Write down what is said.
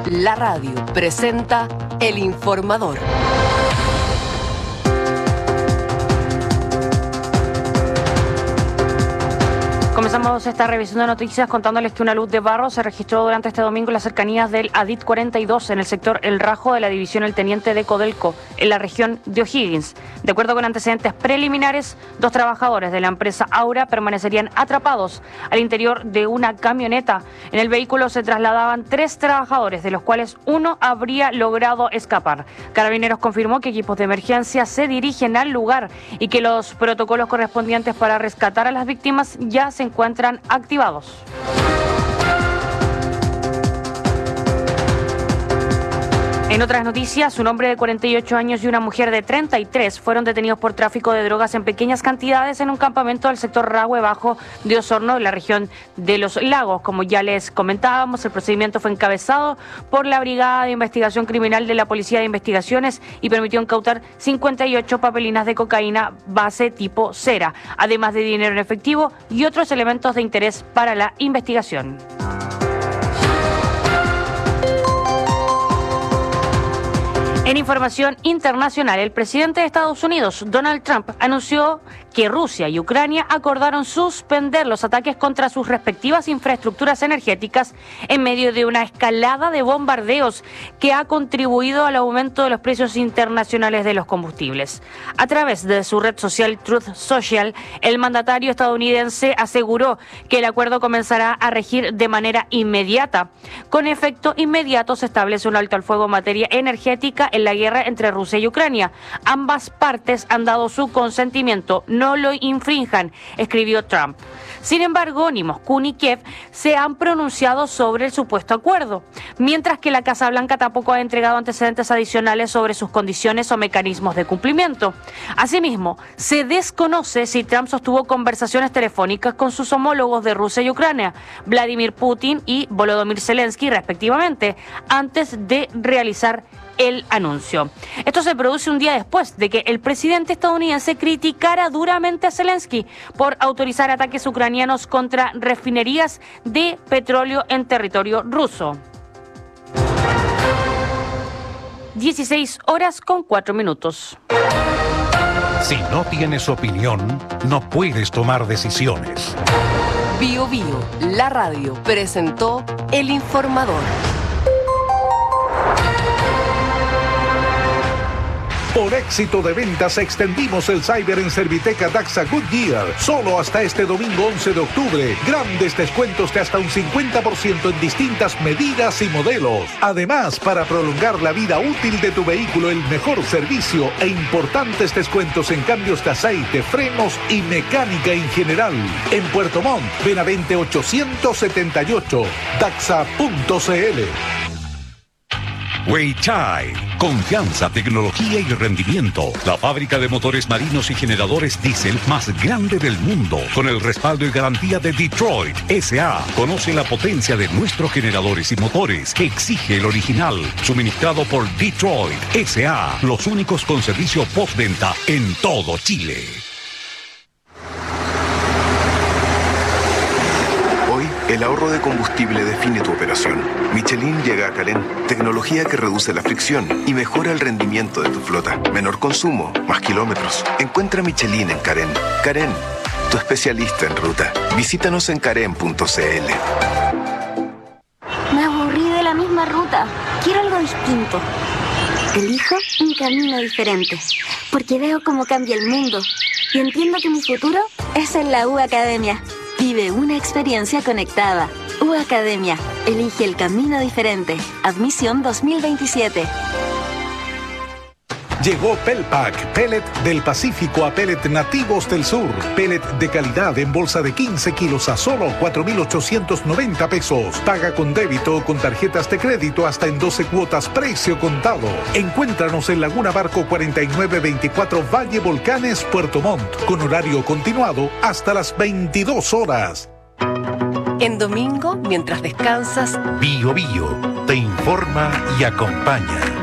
la radio presenta El Informador. Comenzamos esta revisión de noticias contándoles que una luz de barro se registró durante este domingo en las cercanías del ADIT 42 en el sector El Rajo de la división El Teniente de Codelco, en la región de O'Higgins. De acuerdo con antecedentes preliminares, 2 trabajadores de la empresa Aura permanecerían atrapados al interior de una camioneta. En el vehículo se trasladaban 3 trabajadores, de los cuales uno habría logrado escapar. Carabineros confirmó que equipos de emergencia se dirigen al lugar y que los protocolos correspondientes para rescatar a las víctimas ya se encuentran activados. En otras noticias, un hombre de 48 años y una mujer de 33 fueron detenidos por tráfico de drogas en pequeñas cantidades en un campamento del sector Rahue Bajo de Osorno, en la región de Los Lagos. Como ya les comentábamos, el procedimiento fue encabezado por la Brigada de Investigación Criminal de la Policía de Investigaciones y permitió incautar 58 papelinas de cocaína base tipo cera, además de dinero en efectivo y otros elementos de interés para la investigación. En información internacional, el presidente de Estados Unidos, Donald Trump, anunció que Rusia y Ucrania acordaron suspender los ataques contra sus respectivas infraestructuras energéticas en medio de una escalada de bombardeos que ha contribuido al aumento de los precios internacionales de los combustibles. A través de su red social Truth Social, el mandatario estadounidense aseguró que el acuerdo comenzará a regir de manera inmediata. Con efecto inmediato se establece un alto al fuego en materia energética en la guerra entre Rusia y Ucrania. Ambas partes han dado su consentimiento, no lo infrinjan, escribió Trump. Sin embargo, ni Moscú ni Kiev se han pronunciado sobre el supuesto acuerdo, mientras que la Casa Blanca tampoco ha entregado antecedentes adicionales sobre sus condiciones o mecanismos de cumplimiento. Asimismo, se desconoce si Trump sostuvo conversaciones telefónicas con sus homólogos de Rusia y Ucrania, Vladimir Putin y Volodymyr Zelensky, respectivamente, antes de realizar el anuncio. Esto se produce un día después de que el presidente estadounidense criticara duramente a Zelensky por autorizar ataques ucranianos contra refinerías de petróleo en territorio ruso. 16:04. Si no tienes opinión, no puedes tomar decisiones. Bio Bio, la radio presentó El Informador. Por éxito de ventas extendimos el Cyber en Serviteca Daxa Goodyear. Solo hasta este domingo 11 de octubre. Grandes descuentos de hasta un 50% en distintas medidas y modelos. Además, para prolongar la vida útil de tu vehículo, el mejor servicio e importantes descuentos en cambios de aceite, frenos y mecánica en general. En Puerto Montt, Benavente 878, daxa.cl. Weichai, confianza, tecnología y rendimiento. La fábrica de motores marinos y generadores diésel más grande del mundo, con el respaldo y garantía de Detroit S.A. Conoce la potencia de nuestros generadores y motores que exige el original, suministrado por Detroit S.A. Los únicos con servicio postventa en todo Chile. El ahorro de combustible define tu operación. Michelin llega a Carén, tecnología que reduce la fricción y mejora el rendimiento de tu flota. Menor consumo, más kilómetros. Encuentra Michelin en Carén. Carén, tu especialista en ruta. Visítanos en carén.cl. Me aburrí de la misma ruta. Quiero algo distinto. Elijo un camino diferente, porque veo cómo cambia el mundo y entiendo que mi futuro es en la U Academia. Vive una experiencia conectada. U Academia. Elige el camino diferente. Admisión 2027. Llegó Pelpack, pellet del Pacífico a pellet nativos del sur. Pellet de calidad en bolsa de 15 kilos a solo 4,890 pesos. Paga con débito o con tarjetas de crédito hasta en 12 cuotas, precio contado. Encuéntranos en Laguna Barco 4924, Valle Volcanes, Puerto Montt, con horario continuado hasta las 22 horas. En domingo, mientras descansas, Bio Bio te informa y acompaña.